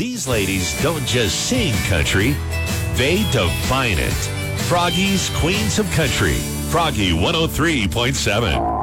These ladies don't just sing country, they define it. Froggy's Queens of Country. Froggy 103.7.